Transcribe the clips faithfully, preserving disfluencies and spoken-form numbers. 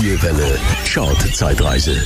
Kurzwelle Chart-Zeitreise.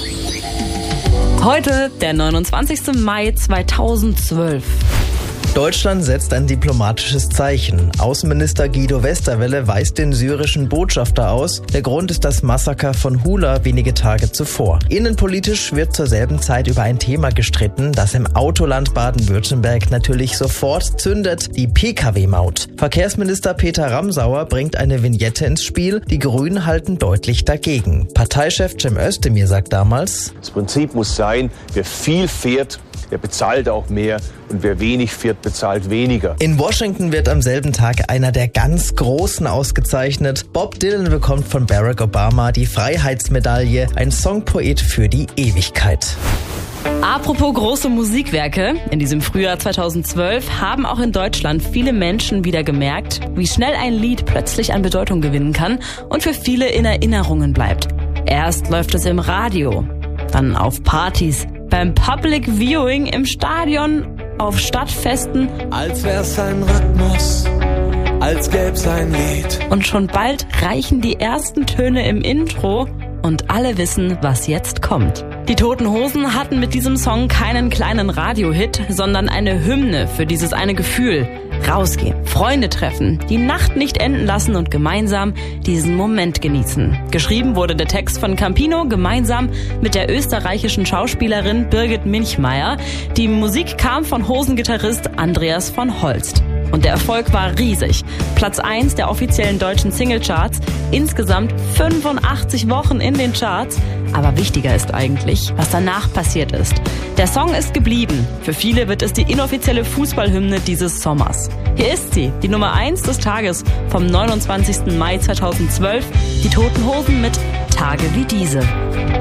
Heute, der neunundzwanzigsten Mai zweitausendzwölf. Deutschland setzt ein diplomatisches Zeichen. Außenminister Guido Westerwelle weist den syrischen Botschafter aus. Der Grund ist das Massaker von Hula wenige Tage zuvor. Innenpolitisch wird zur selben Zeit über ein Thema gestritten, das im Autoland Baden-Württemberg natürlich sofort zündet: die P K W-Maut. Verkehrsminister Peter Ramsauer bringt eine Vignette ins Spiel. Die Grünen halten deutlich dagegen. Parteichef Cem Özdemir sagt damals: Das Prinzip muss sein, wer viel fährt, der bezahlt auch mehr, und wer wenig fährt, bezahlt weniger. In Washington wird am selben Tag einer der ganz Großen ausgezeichnet. Bob Dylan bekommt von Barack Obama die Freiheitsmedaille, ein Songpoet für die Ewigkeit. Apropos große Musikwerke, in diesem Frühjahr zweitausendzwölf haben auch in Deutschland viele Menschen wieder gemerkt, wie schnell ein Lied plötzlich an Bedeutung gewinnen kann und für viele in Erinnerungen bleibt. Erst läuft es im Radio, dann auf Partys, beim Public Viewing im Stadion, auf Stadtfesten. Als wär's ein Rhythmus, als gäb's ein Lied. Und schon bald reichen die ersten Töne im Intro und alle wissen, was jetzt kommt. Die Toten Hosen hatten mit diesem Song keinen kleinen Radiohit, sondern eine Hymne für dieses eine Gefühl. Rausgehen, Freunde treffen, die Nacht nicht enden lassen und gemeinsam diesen Moment genießen. Geschrieben wurde der Text von Campino gemeinsam mit der österreichischen Schauspielerin Birgit Minchmeier. Die Musik kam von Hosengitarrist Andreas von Holst. Und der Erfolg war riesig. Platz eins der offiziellen deutschen Singlecharts, insgesamt fünfundachtzig Wochen in den Charts. Aber wichtiger ist eigentlich, was danach passiert ist. Der Song ist geblieben. Für viele wird es die inoffizielle Fußballhymne dieses Sommers. Hier ist sie, die Nummer eins des Tages vom neunundzwanzigsten Mai zweitausendzwölf. Die Toten Hosen mit Tage wie diese.